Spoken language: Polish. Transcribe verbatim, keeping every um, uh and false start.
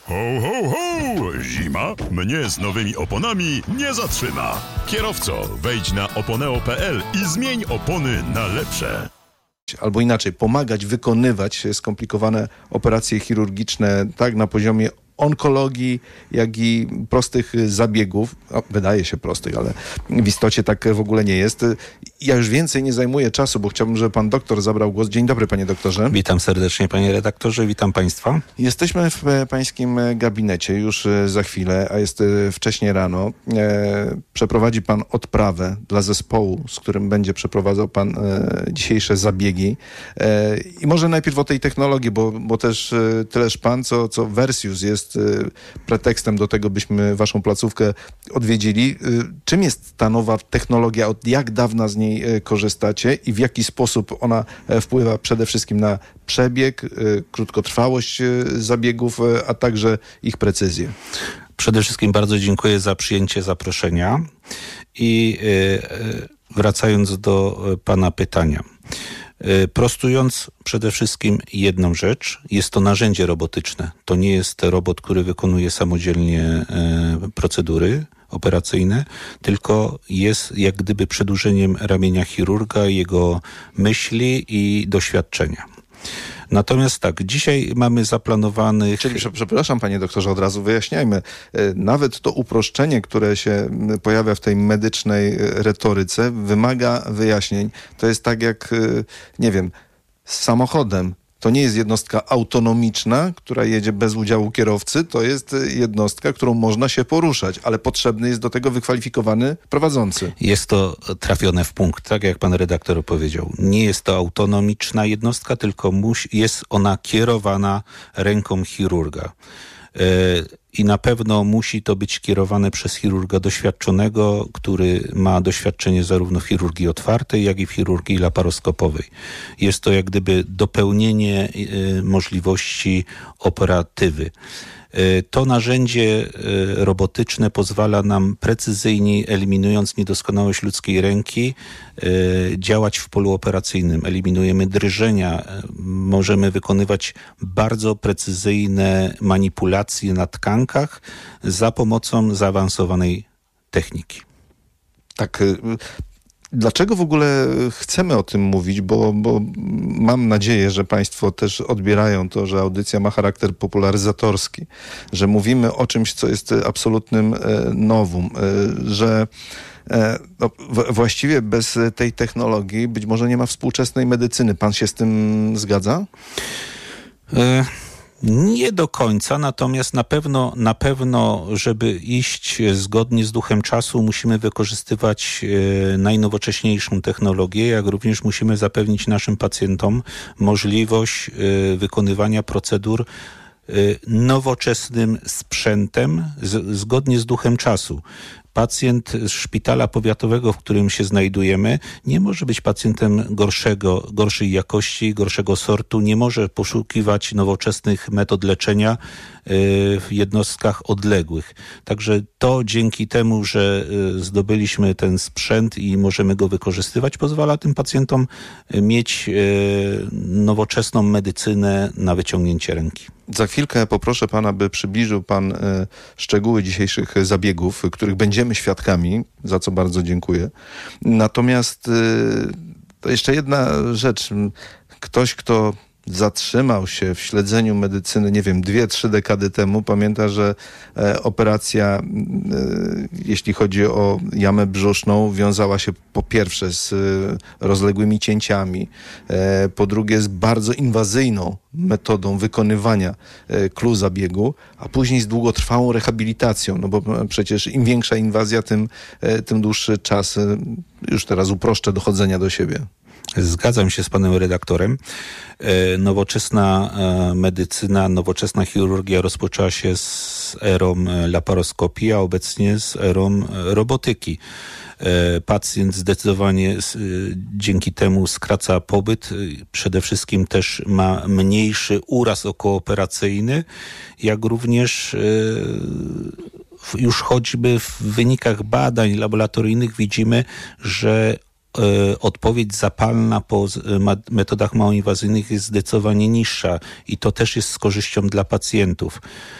Ho, ho, ho! Zima mnie z nowymi oponami nie zatrzyma. Kierowco, wejdź na oponeo kropka pe el i zmień opony na lepsze. Albo inaczej, pomagać wykonywać skomplikowane operacje chirurgiczne tak na poziomie onkologii, jak i prostych zabiegów. O, wydaje się prostych, ale w istocie tak w ogóle nie jest. Ja już więcej nie zajmuję czasu, bo chciałbym, żeby pan doktor zabrał głos. Dzień dobry, panie doktorze. Witam serdecznie, panie redaktorze, witam państwa. Jesteśmy w pańskim gabinecie już za chwilę, a jest wcześnie rano. E, przeprowadzi pan odprawę dla zespołu, z którym będzie przeprowadzał pan e, dzisiejsze zabiegi. E, I może najpierw o tej technologii, bo, bo też e, tyleż pan, co, co Versius jest pretekstem do tego, byśmy waszą placówkę odwiedzili. Czym jest ta nowa technologia? Od jak dawna z niej korzystacie i w jaki sposób ona wpływa przede wszystkim na przebieg, krótkotrwałość zabiegów, a także ich precyzję? Przede wszystkim bardzo dziękuję za przyjęcie zaproszenia i wracając do pana pytania. Prostując przede wszystkim jedną rzecz, jest to narzędzie robotyczne. To nie jest robot, który wykonuje samodzielnie e, procedury operacyjne, tylko jest jak gdyby przedłużeniem ramienia chirurga, jego myśli i doświadczenia. Natomiast tak, dzisiaj mamy zaplanowanych... Czyli, przepraszam panie doktorze, od razu wyjaśniajmy. Nawet to uproszczenie, które się pojawia w tej medycznej retoryce, wymaga wyjaśnień. To jest tak jak, nie wiem, z samochodem. To nie jest jednostka autonomiczna, która jedzie bez udziału kierowcy, to jest jednostka, którą można się poruszać, ale potrzebny jest do tego wykwalifikowany prowadzący. Jest to trafione w punkt, tak jak pan redaktor powiedział. Nie jest to autonomiczna jednostka, tylko musi, jest ona kierowana ręką chirurga. I na pewno musi to być kierowane przez chirurga doświadczonego, który ma doświadczenie zarówno w chirurgii otwartej, jak i w chirurgii laparoskopowej. Jest to jak gdyby dopełnienie możliwości operatywy. To narzędzie robotyczne pozwala nam precyzyjnie, eliminując niedoskonałość ludzkiej ręki, działać w polu operacyjnym. Eliminujemy drżenia, możemy wykonywać bardzo precyzyjne manipulacje na tkankach za pomocą zaawansowanej techniki. Tak. Dlaczego w ogóle chcemy o tym mówić? Bo, bo mam nadzieję, że państwo też odbierają to, że audycja ma charakter popularyzatorski, że mówimy o czymś, co jest absolutnym nowum, że no, właściwie bez tej technologii być może nie ma współczesnej medycyny. Pan się z tym zgadza? E- Nie do końca, natomiast na pewno, na pewno, żeby iść zgodnie z duchem czasu, musimy wykorzystywać e, najnowocześniejszą technologię, jak również musimy zapewnić naszym pacjentom możliwość e, wykonywania procedur e, nowoczesnym sprzętem, z, zgodnie z duchem czasu. Pacjent z szpitala powiatowego, w którym się znajdujemy, nie może być pacjentem gorszego, gorszej jakości, gorszego sortu, nie może poszukiwać nowoczesnych metod leczenia w jednostkach odległych. Także to dzięki temu, że zdobyliśmy ten sprzęt i możemy go wykorzystywać, pozwala tym pacjentom mieć nowoczesną medycynę na wyciągnięcie ręki. Za chwilkę poproszę pana, by przybliżył pan e, szczegóły dzisiejszych zabiegów, których będziemy świadkami, za co bardzo dziękuję. Natomiast e, to jeszcze jedna rzecz. Ktoś, kto zatrzymał się w śledzeniu medycyny, nie wiem, dwie, trzy dekady temu, pamięta, że e, operacja, e, jeśli chodzi o jamę brzuszną, wiązała się po pierwsze z e, rozległymi cięciami, e, po drugie z bardzo inwazyjną metodą wykonywania e, klu zabiegu, a później z długotrwałą rehabilitacją, no bo przecież im większa inwazja, tym, e, tym dłuższy czas, e, już teraz uproszczę, dochodzenia do siebie. Zgadzam się z panem redaktorem. Nowoczesna medycyna, nowoczesna chirurgia rozpoczęła się z erą laparoskopii, a obecnie z erą robotyki. Pacjent zdecydowanie dzięki temu skraca pobyt, przede wszystkim też ma mniejszy uraz okołooperacyjny, jak również już choćby w wynikach badań laboratoryjnych widzimy, że odpowiedź zapalna po metodach małoinwazyjnych jest zdecydowanie niższa i to też jest z korzyścią dla pacjentów.